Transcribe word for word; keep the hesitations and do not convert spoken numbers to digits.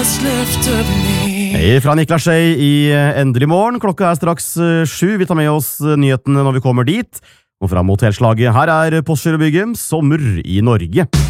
just lift up me. Hei fra Niklas Skei i Endelig morgen. Klokka er straks eh, sju. Vi tar med oss eh, nyhetene når vi kommer dit. Og fram mot helslaget, her er Postgirobygget, sommer i Norge.